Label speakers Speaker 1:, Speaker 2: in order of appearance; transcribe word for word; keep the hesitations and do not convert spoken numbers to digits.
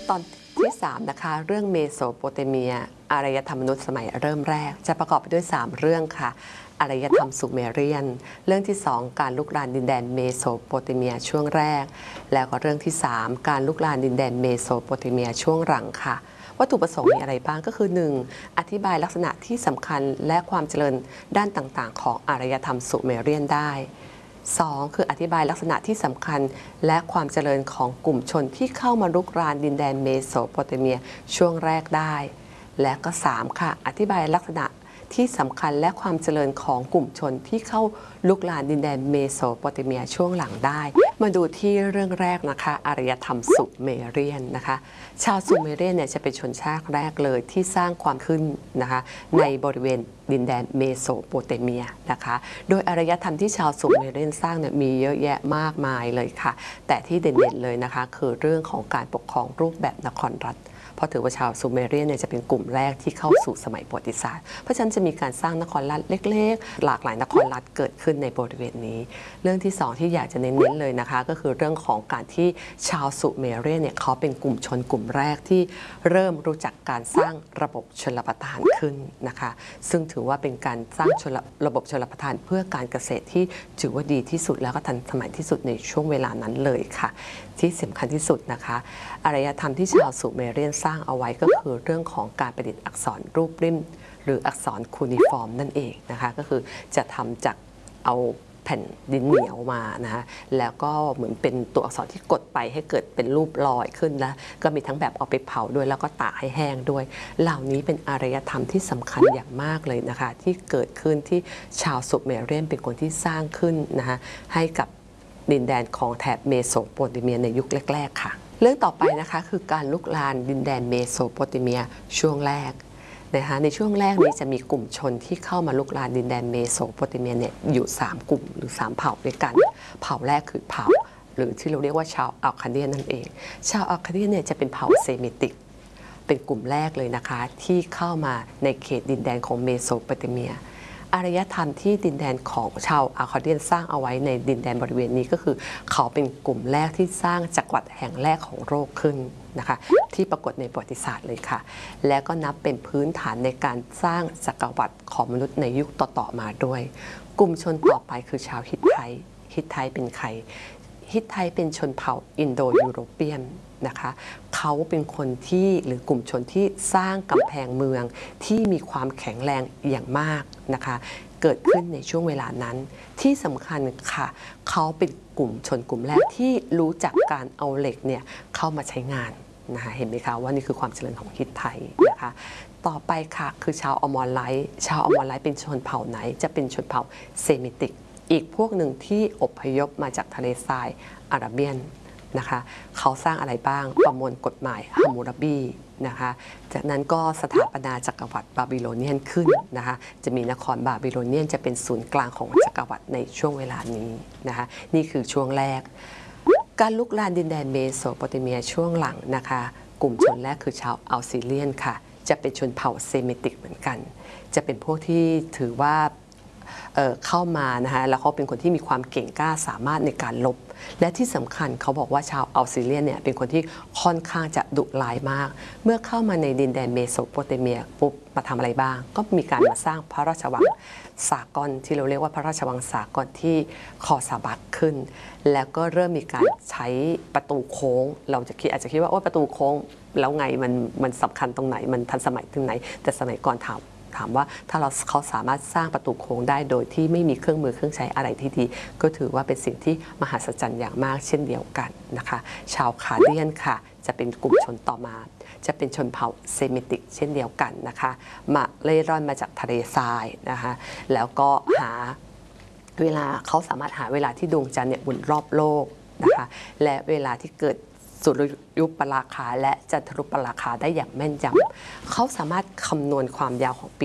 Speaker 1: ตอนที่สามนะคะเรื่องเมโสโปเตเมียอารยธรรมมนุษย์สมัยเริ่มแรกจะประกอบไปด้วยสามเรื่องค่ะอารยธรรมซูเมเรียนเรื่องที่สองการลุกลานดินแดนเมโสโปเตเมียช่วงแรกแล้วก็เรื่องที่สามการลุกลานดินแดนเมโสโปเตเมียช่วงหลังค่ะวัตถุประสงค์มีอะไรบ้างก็คือ หนึ่ง. อธิบายลักษณะที่สำคัญและความเจริญด้านต่างๆของอารยธรรมซูเมเรียนได้สองคืออธิบายลักษณะที่สำคัญและความเจริญของกลุ่มชนที่เข้ามารุกรานดินแดนเมโสโปเตเมียช่วงแรกได้และก็สามค่ะอธิบายลักษณะที่สำคัญและความเจริญของกลุ่มชนที่เข้าลุกลานดินแดนเมโสโปเตเมียช่วงหลังได้มาดูที่เรื่องแรกนะคะอารยธรรมซูเมเรียนนะคะชาวซูเมเรียนเนี่ยจะเป็นชนชาติแรกเลยที่สร้างความขึ้นนะคะในบริเวณดินแดนเมโสโปเตเมียนะคะโดยอารยธรรมที่ชาวซูเมเรียนสร้างเนี่ยมีเยอะแยะมากมายเลยค่ะแต่ที่เด่นๆเลยนะคะคือเรื่องของการปกครองรูปแบบนครรัฐเพราะถือว่าชาวซูเมเรียนเนี่ยจะเป็นกลุ่มแรกที่เข้าสู่สมัยประวัติศาสตร์เพราะฉะนั้นจะมีการสร้างนครรัฐเล็กๆหลากหลายนครรัฐเกิดขึ้นในบริเวณนี้เรื่องที่สองที่อยากจะเน้นๆเลยนะคะก็คือเรื่องของการที่ชาวซูเมเรียนเนี่ยเขาเป็นกลุ่มชนกลุ่มแรกที่เริ่มรู้จักการสร้างระบบชลประทานขึ้นนะคะซึ่งถือว่าเป็นการสร้างระบบชลประทานเพื่อการเกษตรที่ถือว่าดีที่สุดแล้วก็ทันสมัยที่สุดในช่วงเวลานั้นเลยค่ะที่สำคัญที่สุดนะคะอารยธรรมที่ชาวซูเมเรียนสร้างเอาไว้ก็คือเรื่องของการประดิษฐ์อักษรรูปริมหรืออักษรคูนิฟอร์มนั่นเองนะคะก็คือจะทำจากเอาแผ่นดินเหนียวมานะคะแล้วก็เหมือนเป็นตัวอักษรที่กดไปให้เกิดเป็นรูปลอยขึ้นนะก็มีทั้งแบบเอาไปเผาด้วยแล้วก็ตากให้แห้งด้วยเหล่านี้เป็นอารยธรรมที่สำคัญอย่างมากเลยนะคะที่เกิดขึ้นที่ชาวซูเมเรียนเป็นคนที่สร้างขึ้นนะคะให้กับดินแดนของแถบเมโสโปเตเมียในยุคแรกๆค่ะเรื่องต่อไปนะคะคือการลุกลานดินแดนเมโสโปเตเมียช่วงแรกนะคะในช่วงแรกนี้จะมีกลุ่มชนที่เข้ามาลุกลานดินแดนเมโสโปเตเมียเนี่ยอยู่สามกลุ่มหรือสามเผ่าด้วยกันเผ่าแรกคือเผ่าหรือที่เราเรียกว่าชาวอัลคาเดียนนั่นเองชาวอัลคาเดียนเนี่ยจะเป็นเผ่าเซมิติกเป็นกลุ่มแรกเลยนะคะที่เข้ามาในเขตดินแดนของเมโสโปเตเมียอารยธรรมที่ดินแดนของชาวอัลคาเดียนสร้างเอาไว้ในดินแดนบริเวณนี้ก็คือเขาเป็นกลุ่มแรกที่สร้างจักรวรรดิแห่งแรกของโลกขึ้นนะคะที่ปรากฏในประวัติศาสตร์เลยค่ะและก็นับเป็นพื้นฐานในการสร้างจักรวรรดิของมนุษย์ในยุคต่อๆมาด้วยกลุ่มชนต่อไปคือชาวฮิตไทฮิตไทเป็นใครฮิตไทเป็นชนเผ่าอินโดยูโรเปียนนะคะเขาเป็นคนที่หรือกลุ่มชนที่สร้างกำแพงเมืองที่มีความแข็งแรงอย่างมากนะคะเกิดขึ้นในช่วงเวลานั้นที่สำคัญค่ะเขาเป็นกลุ่มชนกลุ่มแรกที่รู้จักการเอาเหล็กเนี่ยเข้ามาใช้งานนะคะเห็นไหมคะว่านี่คือความเจริญของฮิตไทนะคะต่อไปค่ะคือชาวอมอรไลท์ชาวอมอรไลท์เป็นชนเผ่าไหนจะเป็นชนเผ่าเซมิติกอีกพวกหนึ่งที่อพยพมาจากทะเลทรายอาราเบียนนะคะเขาสร้างอะไรบ้างประมวลกฎหมายฮัมมูราบีนะคะจากนั้นก็สถาปนาจักรวรรดิบาบิโลเนียนขึ้นนะคะจะมีนครบาบิโลเนียนจะเป็นศูนย์กลางของจักรวรรดิในช่วงเวลานี้นะคะนี่คือช่วงแรกการลุกลานดินแดนเมโสโปเตเมียช่วงหลังนะคะกลุ่มชนแรกคือชาวอัลซีเรียนค่ะจะเป็นชนเผ่าเซมิติกเหมือนกันจะเป็นพวกที่ถือว่าเอ่อเข้ามานะคะแล้วเขาเป็นคนที่มีความเก่งกล้าสามารถในการลบและที่สำคัญเขาบอกว่าชาวอัลซีเรียนเนี่ยเป็นคนที่ค่อนข้างจะดุร้ายมากเมื่อเข้ามาในดินแดนเมโสโปเตเมียปุ๊บมาทำอะไรบ้างก็มีการมาสร้างพระราชวังสากลที่เราเรียกว่าพระราชวังสากลที่คอซาบักขึ้นแล้วก็เริ่มมีการใช้ประตูโค้งเราจะคิดอาจจะคิดว่าโอ้ประตูโค้งแล้วไงมันมันสำคัญตรงไหนมันทันสมัยถึงไหนแต่สมัยก่อนถามถามว่าถ้าเราเขาสามารถสร้างประตูโค้งได้โดยที่ไม่มีเครื่องมือเครื่องใช้อะไรที่ดีก็ถือว่าเป็นสิ่งที่มหัศจรรย์อย่างมากเช่นเดียวกันนะคะชาวคาเดียนค่ะจะเป็นกลุ่มชนต่อมาจะเป็นชนเผ่าเซมิติกเช่นเดียวกันนะคะมาเล่ร่อนมาจากทะเลทรายนะคะแล้วก็หาเวลาเขาสามารถหาเวลาที่ดวงจันทร์เนี่ยหมุนรอบโลกนะคะและเวลาที่เกิดสุริยุปราคาและจันทรุปราคาได้อย่างแม่นยำเขาสามารถคำนวณความยาวของปี